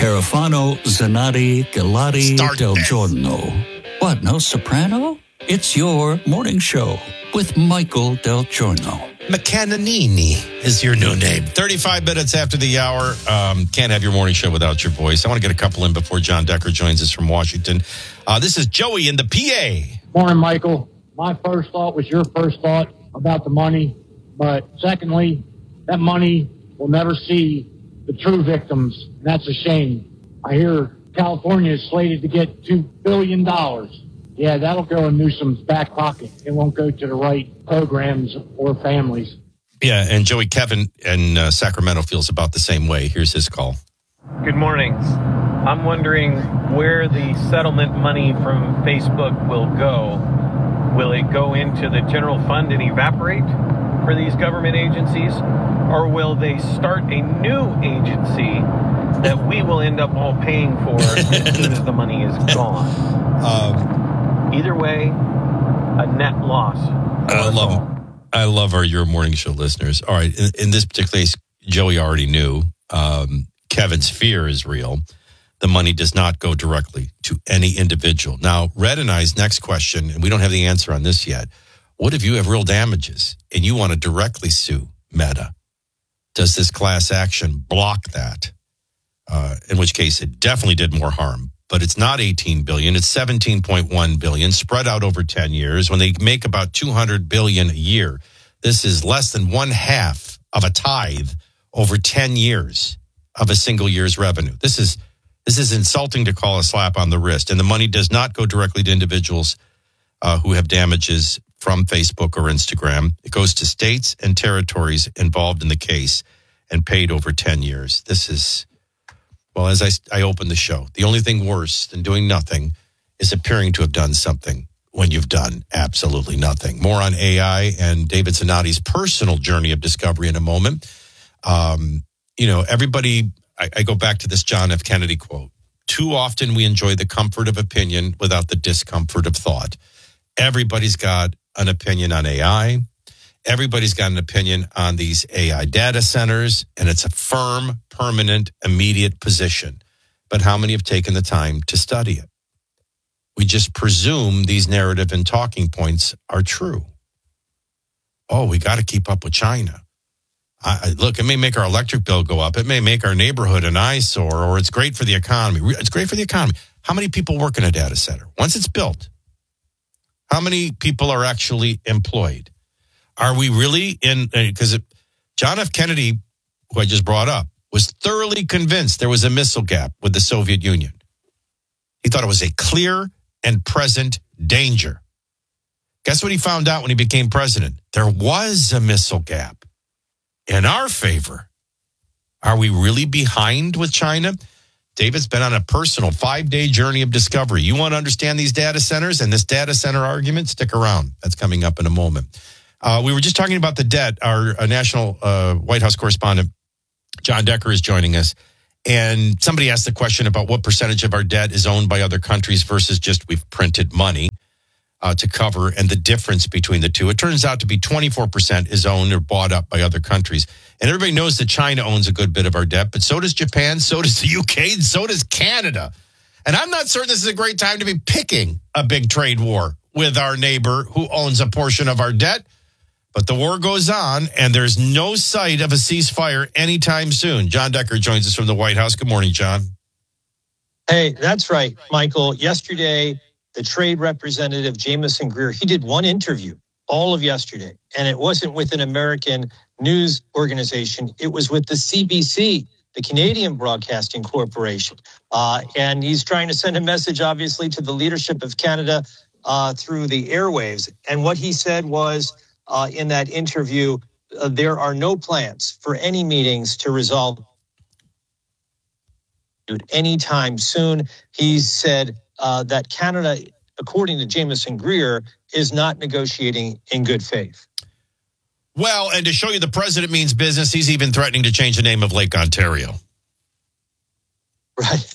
Carafano, Zanatti, Galati, Start Del this. Giorno. What, no soprano? It's your morning show with Michael Del Giorno. McCannanini is your new name. 35 minutes after the hour. Can't have your morning show without your voice. I want to get a couple in before John Decker joins us from Washington. This is Joey in the PA. Morning, Michael. My first thought was your first thought about the money. But secondly, that money will never see the true victims. And that's a shame. I hear California is slated to get $2 billion. Yeah, that'll go in Newsom's back pocket. It won't go to the right programs or families. Yeah, and Joey, Kevin in Sacramento feels about the same way. Here's his call. Good morning. I'm wondering where the settlement money from Facebook will go. Will it go into the general fund and evaporate for these government agencies? Or will they start a new agency that we will end up all paying for as soon as the money is gone? Either way, a net loss. I love our Your Morning Show listeners. All right, in this particular case, Joey already knew. Kevin's fear is real. The money does not go directly to any individual. Now, Red and I's next question, and we don't have the answer on this yet. What if you have real damages and you want to directly sue Meta? Does this class action block that? In which case, it definitely did more harm. But it's not $18 billion. It's $17.1 billion spread out over 10 years. When they make about $200 billion a year, this is less than 1/2 of a tithe over 10 years of a single year's revenue. This is insulting to call a slap on the wrist. And the money does not go directly to individuals who have damages from Facebook or Instagram. It goes to states and territories involved in the case and paid over 10 years. This is... Well, as I opened the show, the only thing worse than doing nothing is appearing to have done something when you've done absolutely nothing. More on AI and David Zanatti's personal journey of discovery in a moment. Everybody, I go back to this John F. Kennedy quote. Too often we enjoy the comfort of opinion without the discomfort of thought. Everybody's got an opinion on AI. Everybody's got an opinion on these AI data centers, and it's a firm, permanent, immediate position. But how many have taken the time to study it? We just presume these narrative and talking points are true. Oh, we got to keep up with China. Look, it may make our electric bill go up. It may make our neighborhood an eyesore, or it's great for the economy. It's great for the economy. How many people work in a data center? Once it's built, how many people are actually employed? Are we really in, because John F. Kennedy, who I just brought up, was thoroughly convinced there was a missile gap with the Soviet Union. He thought it was a clear and present danger. Guess what he found out when he became president? There was a missile gap in our favor. Are we really behind with China? David's been on a personal 5-day journey of discovery. You want to understand these data centers and this data center argument? Stick around. That's coming up in a moment. We were just talking about the debt. Our national White House correspondent, John Decker, is joining us. And somebody asked the question about what percentage of our debt is owned by other countries versus just we've printed money to cover, and the difference between the two. It turns out to be 24% is owned or bought up by other countries. And everybody knows that China owns a good bit of our debt, but so does Japan, so does the UK, and so does Canada. And I'm not certain this is a great time to be picking a big trade war with our neighbor who owns a portion of our debt. But the war goes on, and there's no sight of a ceasefire anytime soon. John Decker joins us from the White House. Good morning, John. Hey, that's right, Michael. Yesterday, the trade representative, Jamieson Greer, he did one interview all of yesterday, and it wasn't with an American news organization. It was with the CBC, the Canadian Broadcasting Corporation. And he's trying to send a message, obviously, to the leadership of Canada through the airwaves. And what he said was, in that interview, there are no plans for any meetings to resolve anytime soon. He said that Canada, according to Jamieson Greer, is not negotiating in good faith. Well, and to show you the president means business, he's even threatening to change the name of Lake Ontario. Right.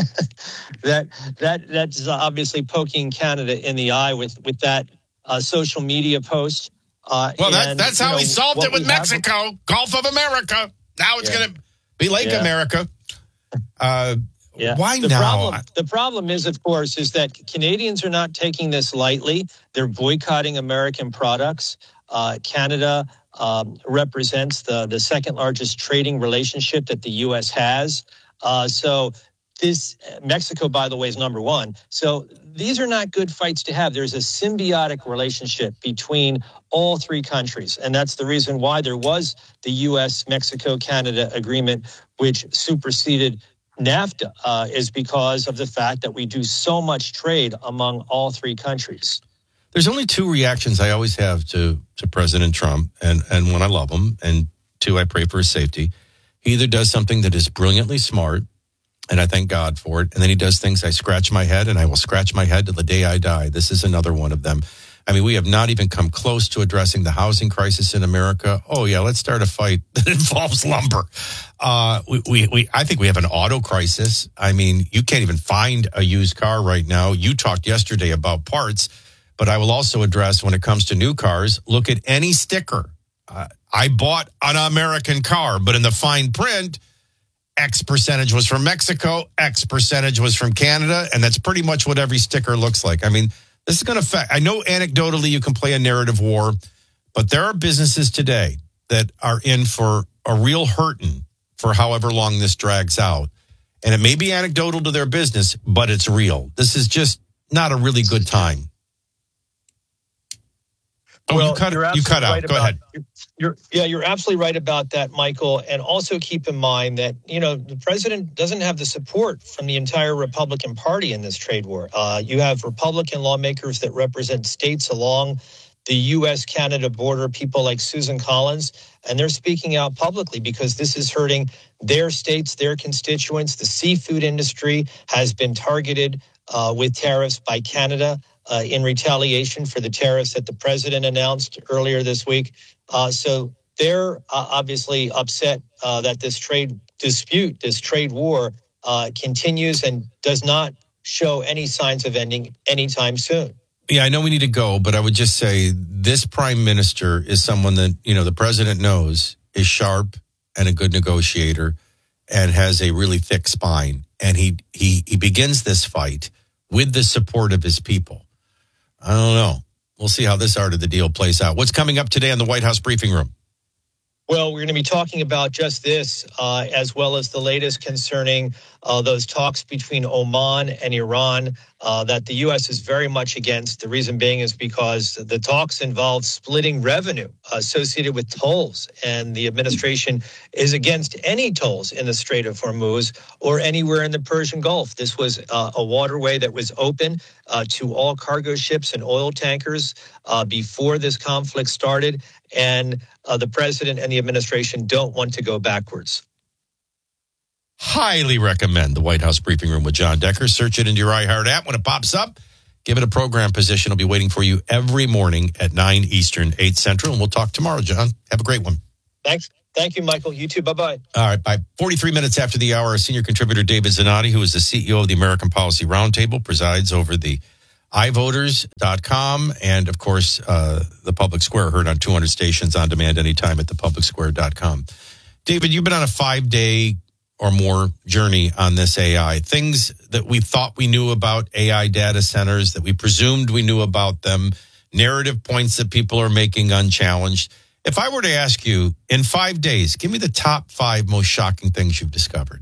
That's obviously poking Canada in the eye with that social media post. That's how he solved it with Mexico, Gulf of America. Now it's going to be Lake America. Yeah. Why the now? The problem is, of course, is that Canadians are not taking this lightly. They're boycotting American products. Canada represents the second largest trading relationship that the U.S. has. So Mexico, by the way, is number one. So these are not good fights to have. There's a symbiotic relationship between all three countries. And that's the reason why there was the U.S., Mexico, Canada agreement, which superseded NAFTA, is because of the fact that we do so much trade among all three countries. There's only two reactions I always have to President Trump, and one, I love him, and two, I pray for his safety. He either does something that is brilliantly smart, and I thank God for it, and then he does things I scratch my head, and I will scratch my head till the day I die. This is another one of them. I mean, we have not even come close to addressing the housing crisis in America. Oh, yeah, let's start a fight that involves lumber. I think we have an auto crisis. I mean, you can't even find a used car right now. You talked yesterday about parts, but I will also address when it comes to new cars, look at any sticker. I bought an American car, but in the fine print, X percentage was from Mexico, X percentage was from Canada, and that's pretty much what every sticker looks like. I mean, this is going to affect, I know anecdotally you can play a narrative war, but there are businesses today that are in for a real hurting for however long this drags out. And it may be anecdotal to their business, but it's real. This is just not a really good time. Oh, well, you cut out. Go ahead. You're absolutely right about that, Michael. And also keep in mind that, the president doesn't have the support from the entire Republican Party in this trade war. You have Republican lawmakers that represent states along the U.S.-Canada border, people like Susan Collins, and they're speaking out publicly because this is hurting their states, their constituents. The seafood industry has been targeted with tariffs by Canada in retaliation for the tariffs that the president announced earlier this week. So they're obviously upset that this trade dispute, this trade war continues and does not show any signs of ending anytime soon. Yeah, I know we need to go, but I would just say this prime minister is someone that, the president knows is sharp and a good negotiator and has a really thick spine. And he begins this fight with the support of his people. I don't know. We'll see how this art of the deal plays out. What's coming up today in the White House briefing room? Well, we're going to be talking about just this, as well as the latest concerning those talks between Oman and Iran that the U.S. is very much against. The reason being is because the talks involve splitting revenue associated with tolls, and the administration is against any tolls in the Strait of Hormuz or anywhere in the Persian Gulf. This was a waterway that was open to all cargo ships and oil tankers before this conflict started, and the president and the administration don't want to go backwards. Highly recommend the White House briefing room with John Decker. Search it into your iHeart app. When it pops up, give it a program position. It'll be waiting for you every morning at 9 Eastern, 8 Central. And we'll talk tomorrow, John. Have a great one. Thanks. Thank you, Michael. You too. Bye-bye. All right. By 43 minutes after the hour, our senior contributor, David Zanotti, who is the CEO of the American Policy Roundtable, presides over the iVoters.com and, of course, the Public Square, heard on 200 stations on demand anytime at thepublicsquare.com. David, you've been on a 5-day or more journey on this AI. Things that we thought we knew about AI data centers, that we presumed we knew about them, narrative points that people are making unchallenged. If I were to ask you, in 5 days, give me the top 5 most shocking things you've discovered.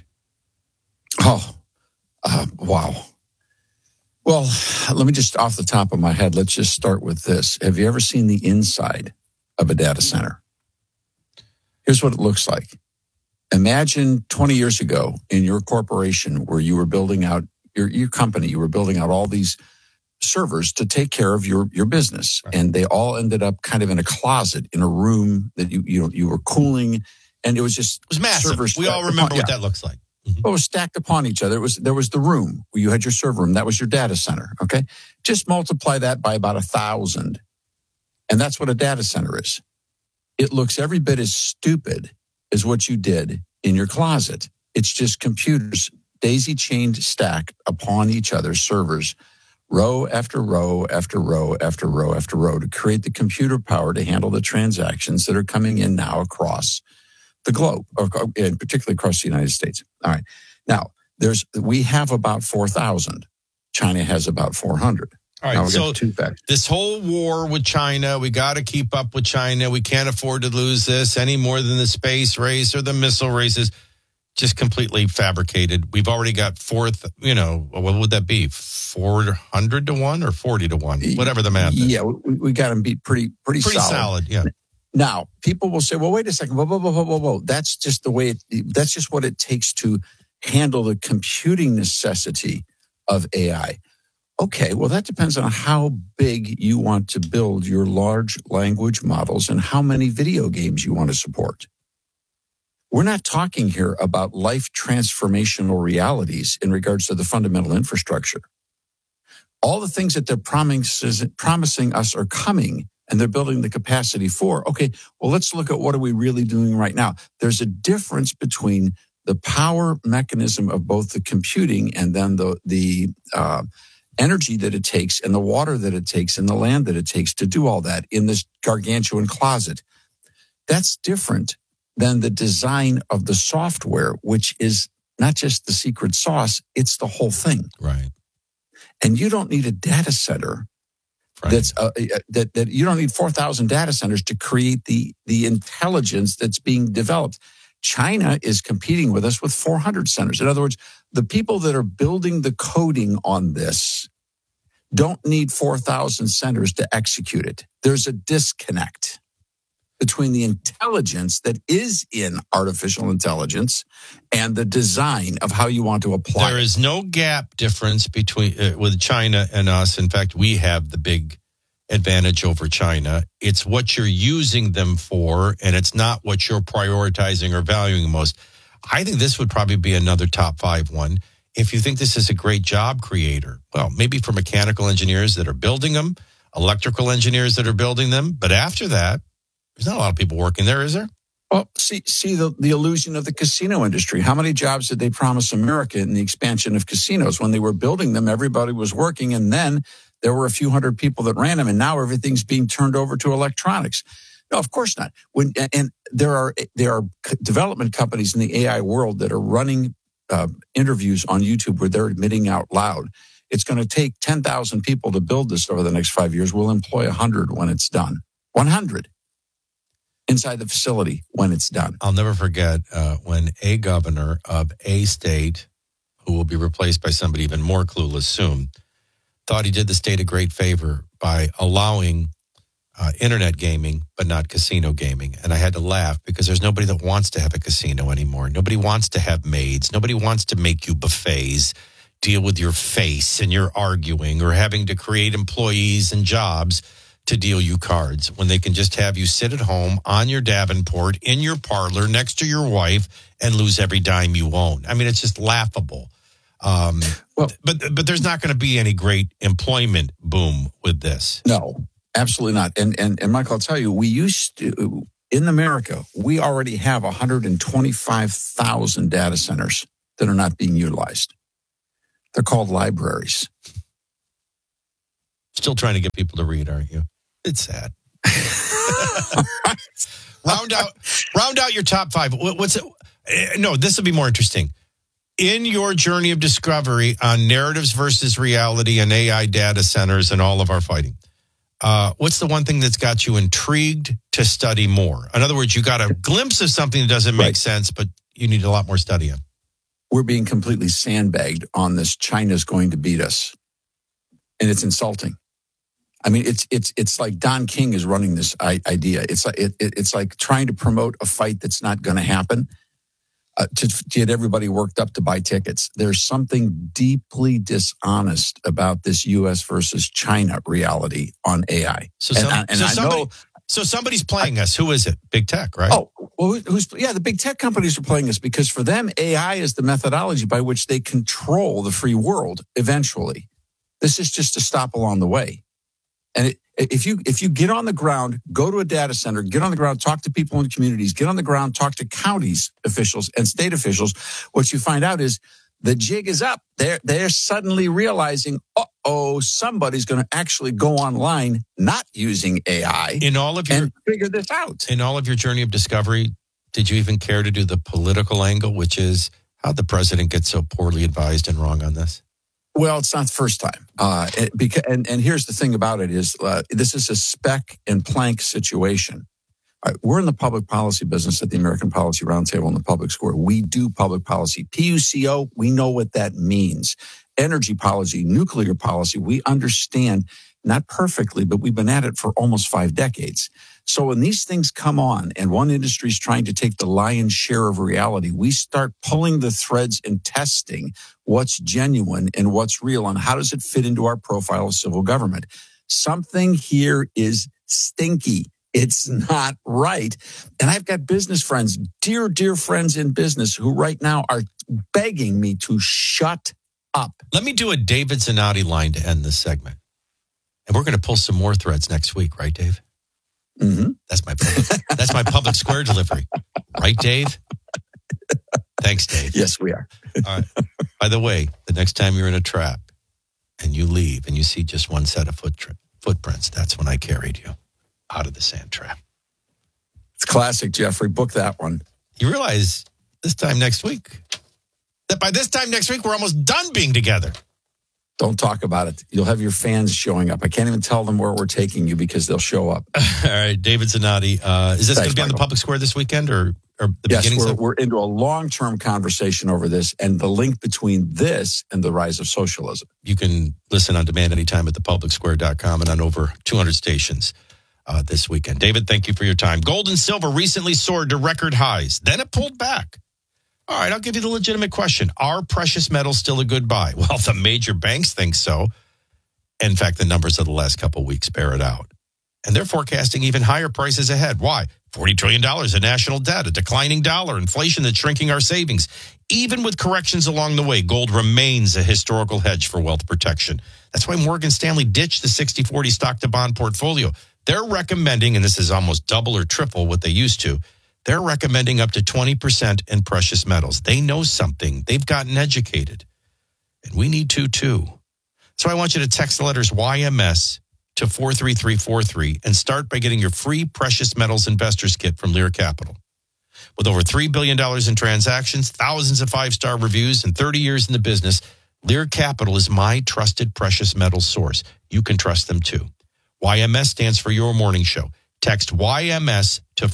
Wow. Well, let me just, off the top of my head, let's just start with this. Have you ever seen the inside of a data center? Here's what it looks like. Imagine 20 years ago in your corporation where you were building out your company, you were building out all these servers to take care of your business. Right. And they all ended up kind of in a closet in a room that you were cooling. And it was massive. Servers. We all remember what that looks like. Mm-hmm. It was stacked upon each other. There was the room where you had your server room. That was your data center. Okay. Just multiply that by about 1,000. And that's what a data center is. It looks every bit as stupid as what you did in your closet. It's just computers daisy-chained stacked upon each other, servers, row after row after row after row after row to create the computer power to handle the transactions that are coming in now across the globe, and particularly across the United States. All right. Now, We have about 4,000. China has about 400. All right, now so two facts. This whole war with China, we got to keep up with China. We can't afford to lose this any more than the space race or the missile races. Just completely fabricated. We've already got what would that be? 400 to 1 or 40 to 1? Whatever the math is. Yeah, we got them beat pretty solid. Yeah. Now, people will say, well, wait a second. Whoa. That's just that's just what it takes to handle the computing necessity of AI. Okay, well, that depends on how big you want to build your large language models and how many video games you want to support. We're not talking here about life transformational realities in regards to the fundamental infrastructure. All the things that they're promising us are coming, and they're building the capacity for. Okay, well, let's look at what are we really doing right now. There's a difference between the power mechanism of both the computing and then the energy that it takes and the water that it takes and the land that it takes to do all that in this gargantuan closet. That's different than the design of the software, which is not just the secret sauce, it's the whole thing. Right. And you don't need a data center that you don't need 4,000 data centers to create the intelligence that's being developed. China is competing with us with 400 centers. In other words, the people that are building the coding on this don't need 4,000 centers to execute it. There's a disconnect between the intelligence that is in artificial intelligence and the design of how you want to apply it. There is no gap difference between with China and us. In fact, we have the big advantage over China. It's what you're using them for, and it's not what you're prioritizing or valuing most. I think this would probably be another top 5 one. If you think this is a great job creator, well, maybe for mechanical engineers that are building them, electrical engineers that are building them. But after that, there's not a lot of people working there, is there? Well, see the illusion of the casino industry. How many jobs did they promise America in the expansion of casinos? When they were building them, everybody was working, and then there were a few hundred people that ran them, and now everything's being turned over to electronics. No, of course not. And there are development companies in the AI world that are running interviews on YouTube where they're admitting out loud, it's going to take 10,000 people to build this over the next 5 years. We'll employ 100 when it's done. 100 inside the facility when it's done. I'll never forget when a governor of a state, who will be replaced by somebody even more clueless soon, thought he did the state a great favor by allowing internet gaming, but not casino gaming. And I had to laugh because there's nobody that wants to have a casino anymore. Nobody wants to have maids. Nobody wants to make you buffets, deal with your face and your arguing, or having to create employees and jobs to deal you cards when they can just have you sit at home on your Davenport in your parlor next to your wife and lose every dime you own. I mean, it's just laughable. But there's not going to be any great employment boom with this. No, absolutely not. And Michael, I'll tell you, we used to, in America, we already have 125,000 data centers that are not being utilized. They're called libraries. Still trying to get people to read, aren't you? It's sad. Round out your top 5. What's it? No, this will be more interesting. In your journey of discovery on narratives versus reality and AI data centers and all of our fighting, what's the one thing that's got you intrigued to study more? In other words, you got a glimpse of something that doesn't make sense, but you need a lot more study on. We're being completely sandbagged on this. China's going to beat us. And it's insulting. I mean, it's like Don King is running this idea. It's like trying to promote a fight that's not going to happen to get everybody worked up to buy tickets. There's something deeply dishonest about this U.S. versus China reality on AI. So somebody's playing us. Who is it? Big tech, right? Oh, well, the big tech companies are playing us because for them, AI is the methodology by which they control the free world eventually. This is just a stop along the way. And if you get on the ground, go to a data center, get on the ground, talk to people in communities, get on the ground, talk to counties officials and state officials, what you find out is the jig is up. They're suddenly realizing, somebody's going to actually go online not using AI and figure this out. In all of your journey of discovery, did you even care to do the political angle, which is How'd the president get so poorly advised and wrong on this? Well, it's not the first time. And here's the thing about it is this is a Speck and Plank situation. We're in the public policy business at the American Policy Roundtable in the Public Square. We do public policy. PUCO, we know what that means. Energy policy, nuclear policy, we understand, not perfectly, but we've been at it for almost 5 decades. So when these things come on and one industry is trying to take the lion's share of reality, we start pulling the threads and testing what's genuine and what's real and how does it fit into our profile of civil government. Something here is stinky. It's not right. And I've got business friends, dear, dear friends in business who right now are begging me to shut up. Let me do a David Zanotti line to end this segment. And we're going to pull some more threads next week, right, Dave? Mm-hmm. That's my public square delivery. Right, Dave? Thanks, Dave. Yes, we are. All right. By the way, the next time you're in a trap and you leave and you see just one set of footprints, that's when I carried you out of the sand trap. It's classic, Jeffrey. Book that one. You realize this time next week, that by this time next week, we're almost done being together. Don't talk about it. You'll have your fans showing up. I can't even tell them where we're taking you because they'll show up. All right, David Zanotti. Is this going to be on the public square this weekend or the beginning? Yes, we're into a long-term conversation over this and the link between this and the rise of socialism. You can listen on demand anytime at thepublicsquare.com and on over 200 stations this weekend. David, thank you for your time. Gold and silver recently soared to record highs. Then it pulled back. All right, I'll give you the legitimate question. Are precious metals still a good buy? Well, the major banks think so. In fact, the numbers of the last couple of weeks bear it out. And they're forecasting even higher prices ahead. Why? $40 trillion in national debt, a declining dollar, inflation that's shrinking our savings. Even with corrections along the way, gold remains a historical hedge for wealth protection. That's why Morgan Stanley ditched the 60-40 stock-to-bond portfolio. They're recommending, and this is almost double or triple what they used to, they're recommending up to 20% in precious metals. They know something. They've gotten educated. And we need to, too. So I want you to text the letters YMS to 43343 and start by getting your free precious metals investors kit from Lear Capital. With over $3 billion in transactions, thousands of 5-star reviews, and 30 years in the business, Lear Capital is my trusted precious metals source. You can trust them, too. YMS stands for Your Morning Show. Text YMS to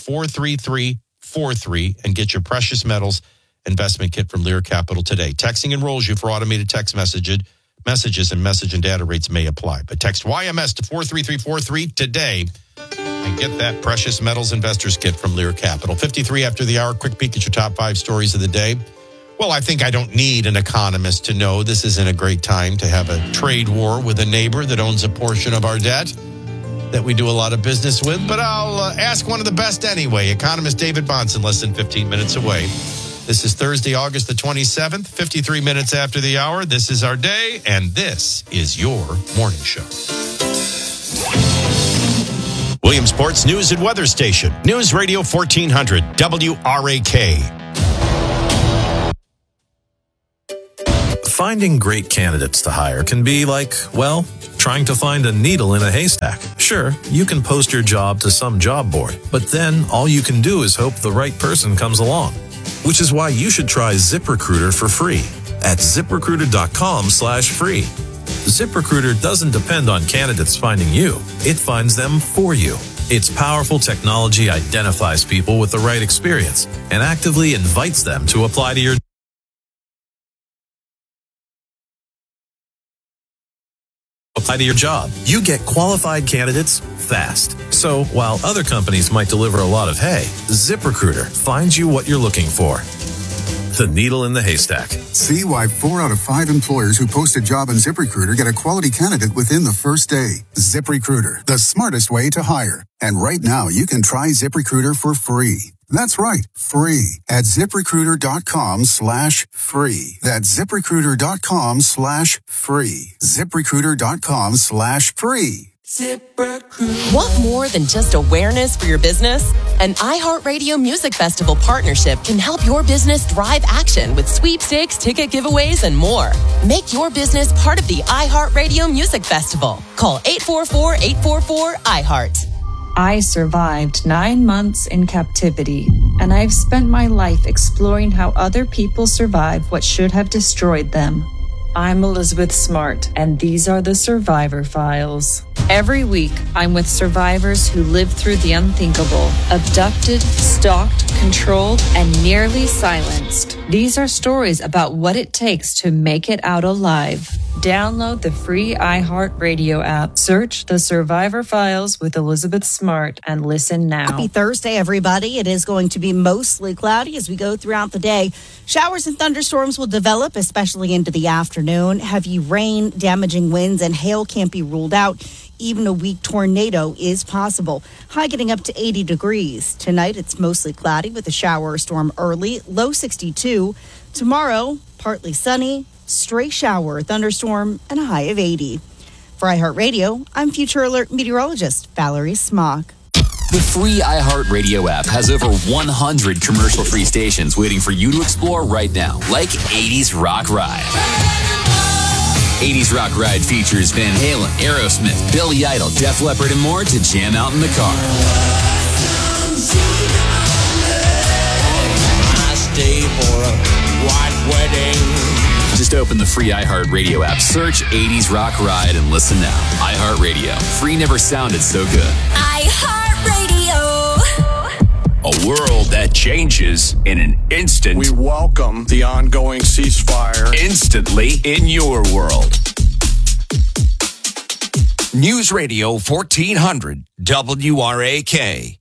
43343 and get your precious metals investment kit from Lear Capital today. Texting enrolls you for automated text messages, and message and data rates may apply. But text YMS to 43343 today and get that precious metals investors kit from Lear Capital. 53 after the hour, quick peek at your top 5 stories of the day. Well, I think I don't need an economist to know this isn't a great time to have a trade war with a neighbor that owns a portion of our debt that we do a lot of business with, but I'll ask one of the best anyway. Economist David Bahnsen, less than 15 minutes away. This is Thursday, August the 27th, 53 minutes after the hour. This is our day, and this is your morning show. Williamsport's News and Weather Station, News Radio 1400, WRAK. Finding great candidates to hire can be like, well, trying to find a needle in a haystack. Sure, you can post your job to some job board, but then all you can do is hope the right person comes along. Which is why you should try ZipRecruiter for free at ZipRecruiter.com/free. ZipRecruiter doesn't depend on candidates finding you. It finds them for you. Its powerful technology identifies people with the right experience and actively invites them to apply to your job. You get qualified candidates fast. So while other companies might deliver a lot of hay, ZipRecruiter finds you what you're looking for. The needle in the haystack. See why 4 out of 5 employers who post a job on ZipRecruiter get a quality candidate within the first day. ZipRecruiter, the smartest way to hire. And right now, you can try ZipRecruiter for free. That's right, free at ZipRecruiter.com/free. That's ZipRecruiter.com/free. ZipRecruiter.com/free. ZipRecruiter. Want more than just awareness for your business? An iHeartRadio Music Festival partnership can help your business drive action with sweepstakes, ticket giveaways, and more. Make your business part of the iHeartRadio Music Festival. Call 844-844-iHeart. I survived 9 months in captivity, and I've spent my life exploring how other people survive what should have destroyed them. I'm Elizabeth Smart, and these are the Survivor Files. Every week, I'm with survivors who lived through the unthinkable, abducted, stalked, controlled, and nearly silenced. These are stories about what it takes to make it out alive. Download the free iHeartRadio app. Search The Survivor Files with Elizabeth Smart and listen now. Happy Thursday, everybody. It is going to be mostly cloudy as we go throughout the day. Showers and thunderstorms will develop, especially into the afternoon. Heavy rain, damaging winds, and hail can't be ruled out. Even a weak tornado is possible. High getting up to 80 degrees. Tonight, it's mostly cloudy with a shower or storm early, low 62. Tomorrow, partly sunny, stray shower, thunderstorm, and a high of 80. For iHeartRadio, I'm Future Alert meteorologist Valerie Smock. The free iHeartRadio app has over 100 commercial-free stations waiting for you to explore right now, like 80s Rock Ride. 80s Rock Ride features Van Halen, Aerosmith, Billy Idol, Def Leppard, and more to jam out in the car. I stay for a white wedding. Just open the free iHeartRadio app, search 80s Rock Ride, and listen now. iHeartRadio. Free never sounded so good. iHeartRadio. A world that changes in an instant. We welcome the ongoing ceasefire. Instantly in your world. News Radio 1400 WRAK.